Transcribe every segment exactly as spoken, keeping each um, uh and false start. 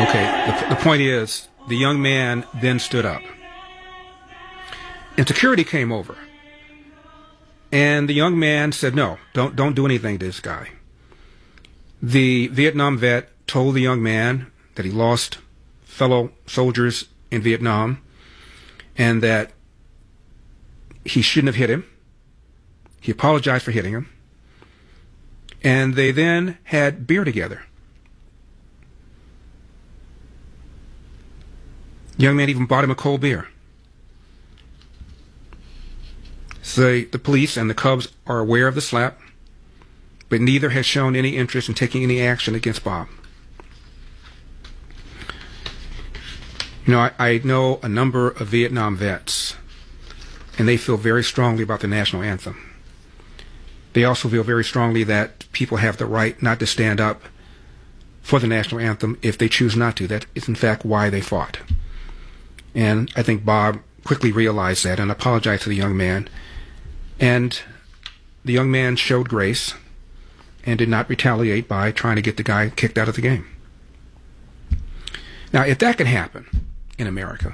Okay, the, the point is, the young man then stood up. And security came over. And the young man said, no, don't, don't do anything to this guy. The Vietnam vet told the young man that he lost fellow soldiers in Vietnam and that he shouldn't have hit him. He apologized for hitting him. And they then had beer together. The young man even bought him a cold beer. So the police and the Cubs are aware of the slap, but neither has shown any interest in taking any action against Bob. You know, I, I know a number of Vietnam vets, and they feel very strongly about the national anthem. They also feel very strongly that people have the right not to stand up for the national anthem if they choose not to. That is, in fact, why they fought. And I think Bob quickly realized that and apologized to the young man. And the young man showed grace and did not retaliate by trying to get the guy kicked out of the game. Now, if that can happen in America,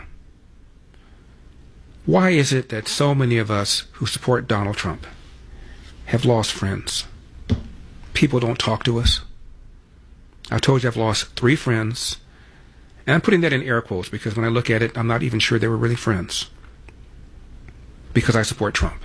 why is it that so many of us who support Donald Trump have lost friends? People don't talk to us. I told you I've lost three friends. And I'm putting that in air quotes because when I look at it, I'm not even sure they were really friends. Because I support Trump.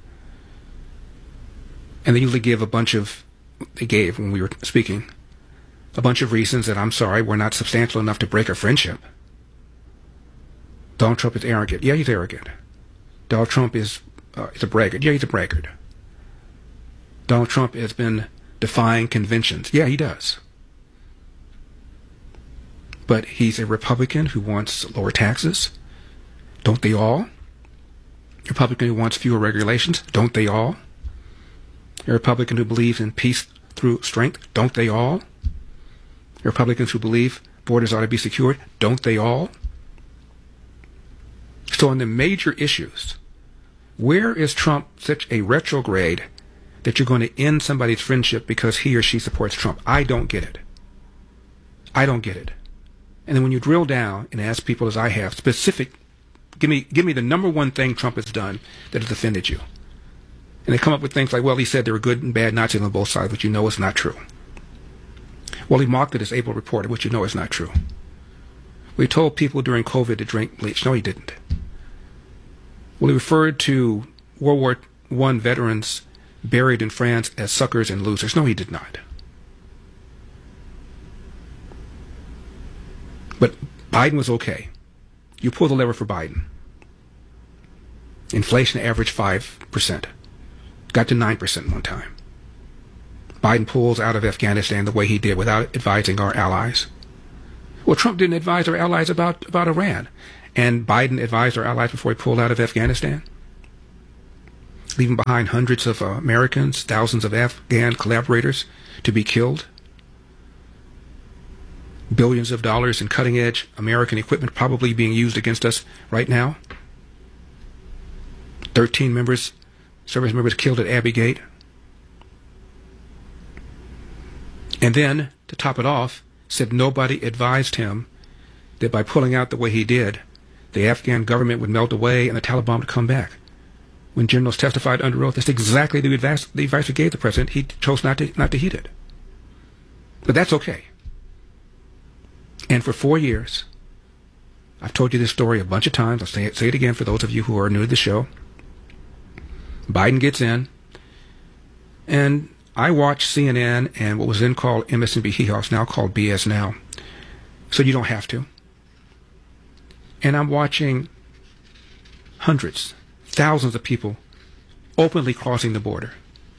And they usually give a bunch of, they gave when we were speaking, a bunch of reasons that I'm sorry, we're not substantial enough to break a friendship. Donald Trump is arrogant. Yeah, he's arrogant. Donald Trump is, uh, is a braggart. Yeah, he's a braggart. Donald Trump has been defying conventions. Yeah, he does. But he's a Republican who wants lower taxes. Don't they all? A Republican who wants fewer regulations. Don't they all? A Republican who believes in peace through strength. Don't they all? Republicans who believe borders ought to be secured. Don't they all? So on the major issues, where is Trump such a retrograde that you're going to end somebody's friendship because he or she supports Trump? I don't get it. I don't get it. And then when you drill down and ask people, as I have, specific, give me give me the number one thing Trump has done that has offended you. And they come up with things like, well, he said there were good and bad Nazis on both sides, which you know is not true. Well, he mocked the disabled reporter, which you know is not true. We told people during COVID to drink bleach. No, he didn't. Well, he referred to World War One veterans buried in France as suckers and losers. No, he did not. But Biden was okay. You pull the lever for Biden. Inflation averaged five percent. Got to nine percent one time. Biden pulls out of Afghanistan the way he did without advising our allies. Well, Trump didn't advise our allies about, about Iran. And Biden advised our allies before he pulled out of Afghanistan, leaving behind hundreds of uh, Americans, thousands of Afghan collaborators to be killed. Billions of dollars in cutting-edge American equipment probably being used against us right now. Thirteen members, service members killed at Abbey Gate. And then, to top it off, said nobody advised him that by pulling out the way he did, the Afghan government would melt away and the Taliban would come back. When generals testified under oath, that's exactly the advice, the advice we gave the president. He chose not to, not to heed it. But that's okay. And for four years, I've told you this story a bunch of times. I'll say it, say it again for those of you who are new to the show. Biden gets in, and I watch C N N and what was then called M S N B C, now called B S Now. So you don't have to. And I'm watching hundreds, thousands of people openly crossing the border.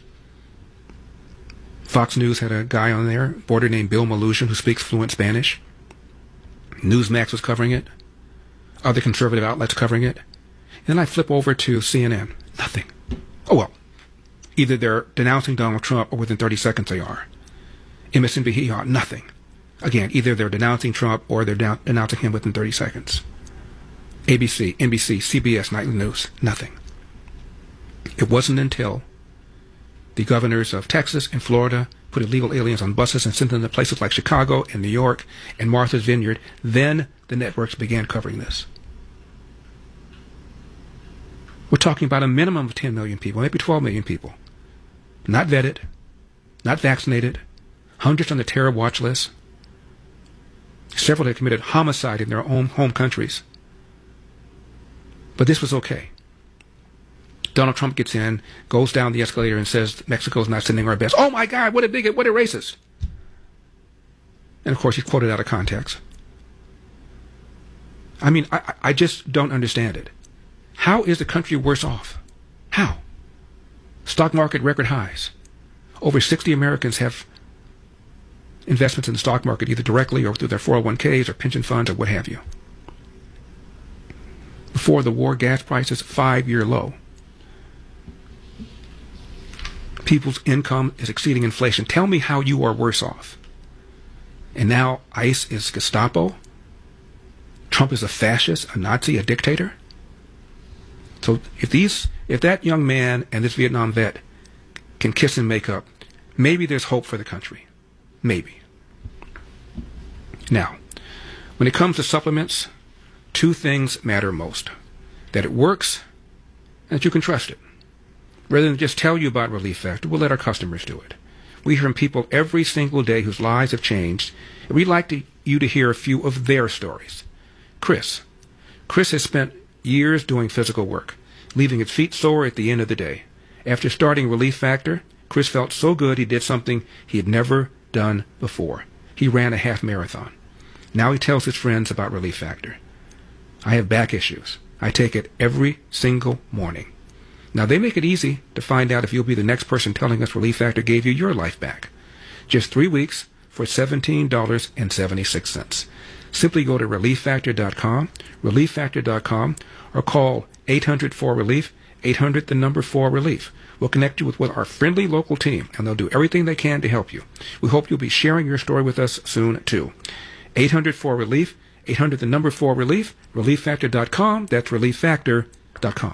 Fox News had a guy on there, border named Bill Maluzhin, who speaks fluent Spanish. Newsmax was covering it. Other conservative outlets covering it. And then I flip over to C N N. Nothing. Oh, well. Either they're denouncing Donald Trump or within thirty seconds they are. M S N B C, nothing. Again, either they're denouncing Trump or they're down, denouncing him within thirty seconds. A B C, N B C, C B S, Nightly News, nothing. It wasn't until the governors of Texas and Florida put illegal aliens on buses and sent them to places like Chicago and New York and Martha's Vineyard. Then the networks began covering this. We're talking about a minimum of ten million people, maybe twelve million people. Not vetted, not vaccinated, hundreds on the terror watch list. Several had committed homicide in their own home countries. But this was okay. Donald Trump gets in, goes down the escalator and says Mexico's not sending our best. Oh my God, what a bigot, what a racist. And of course he's quoted out of context. I mean, I, I just don't understand it. How is the country worse off? How? Stock market record highs. Over sixty Americans have investments in the stock market, either directly or through their four oh one k's or pension funds or what have you. Before the war, gas prices, five-year low. People's income is exceeding inflation. Tell me how you are worse off. And now ICE is Gestapo? Trump is a fascist, a Nazi, a dictator? So if these, if that young man and this Vietnam vet can kiss and make up, maybe there's hope for the country. Maybe. Now, when it comes to supplements, two things matter most. That it works and that you can trust it. Rather than just tell you about Relief Factor, we'll let our customers do it. We hear from people every single day whose lives have changed, and we'd like to, you to hear a few of their stories. Chris. Chris has spent years doing physical work, leaving his feet sore at the end of the day. After starting Relief Factor, Chris felt so good he did something he had never done before. He ran a half marathon. Now he tells his friends about Relief Factor. I have back issues. I take it every single morning. Now, they make it easy to find out if you'll be the next person telling us Relief Factor gave you your life back. Just three weeks for seventeen dollars and seventy-six cents. Simply go to relief factor dot com, relief factor dot com, or call eight hundred four relief, eight hundred the number four relief. We'll connect you with, with our friendly local team, and they'll do everything they can to help you. We hope you'll be sharing your story with us soon, too. eight hundred four relief, eight hundred the number four relief, relief factor dot com. That's relief factor dot com.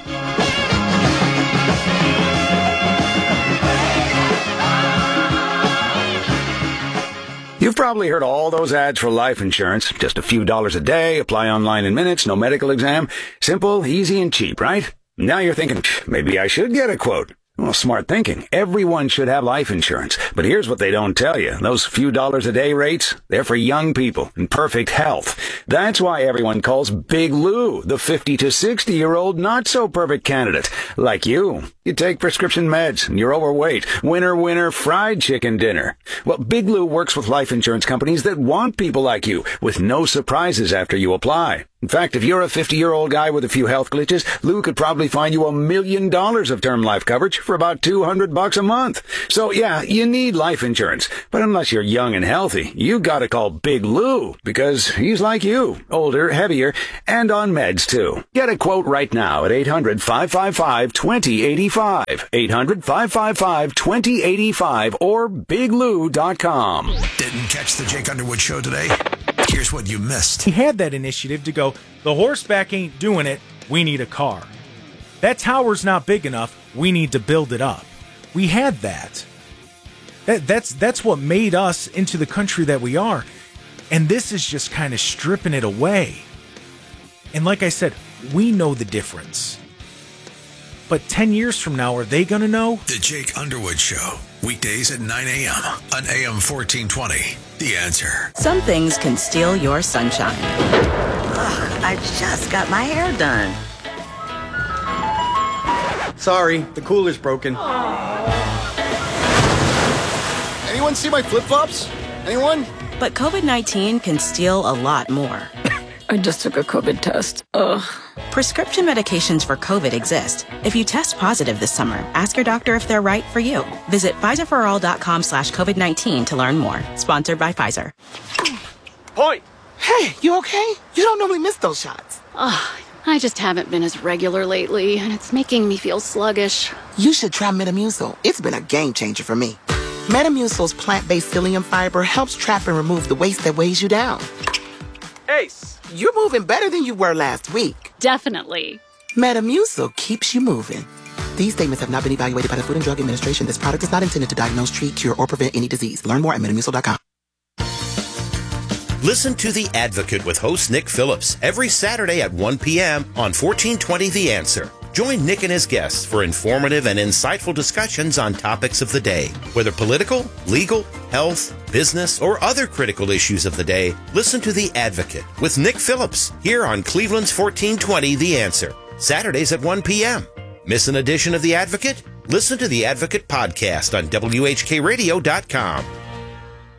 You've probably heard all those ads for life insurance. Just a few dollars a day, apply online in minutes, no medical exam. Simple, easy, and cheap, right? Now you're thinking, maybe I should get a quote. Well, smart thinking. Everyone should have life insurance. But here's what they don't tell you. Those few dollars a day rates, they're for young people in perfect health. That's why everyone calls Big Lou the fifty to sixty-year-old not-so-perfect candidate. Like you. You take prescription meds, and you're overweight. Winner, winner, fried chicken dinner. Well, Big Lou works with life insurance companies that want people like you, with no surprises after you apply. In fact, if you're a fifty-year-old guy with a few health glitches, Lou could probably find you a million dollars of term life coverage for about two hundred bucks a month. So yeah, you need life insurance. But unless you're young and healthy, you gotta call Big Lou, because he's like you, older, heavier, and on meds too. Get a quote right now at eight hundred, five five five, two zero eight five, eight hundred, five five five, two zero eight five, or big lou dot com. Didn't catch the Jake Underwood show today? Here's what you missed. He had that initiative to go, the horseback ain't doing it, we need a car. That tower's not big enough, we need to build it up. We had that. that that's, that's what made us into the country that we are. And this is just kind of stripping it away. And like I said, we know the difference. But ten years from now, are they going to know? The Jake Underwood Show. Weekdays at nine a.m. on A M fourteen twenty. The Answer. Some things can steal your sunshine. Ugh, I just got my hair done. Sorry, the cooler's broken. Anyone see my flip-flops? Anyone? But COVID nineteen can steal a lot more. I just took a COVID test. Ugh. Prescription medications for COVID exist. If you test positive this summer, ask your doctor if they're right for you. Visit Pfizer for all dot com slash COVID nineteen to learn more. Sponsored by Pfizer. Point! Hey, you okay? You don't normally miss those shots. Ugh, I just haven't been as regular lately, and it's making me feel sluggish. You should try Metamucil. It's been a game changer for me. Metamucil's plant-based psyllium fiber helps trap and remove the waste that weighs you down. Ace! You're moving better than you were last week. Definitely. Metamucil keeps you moving. These statements have not been evaluated by the Food and Drug Administration. This product is not intended to diagnose, treat, cure, or prevent any disease. Learn more at metamucil dot com. Listen to The Advocate with host Nick Phillips every Saturday at one p.m. on fourteen twenty The Answer. Join Nick and his guests for informative and insightful discussions on topics of the day. Whether political, legal, health, business, or other critical issues of the day, listen to The Advocate with Nick Phillips here on Cleveland's fourteen twenty The Answer. Saturdays at one p.m. Miss an edition of The Advocate? Listen to The Advocate podcast on W H K radio dot com.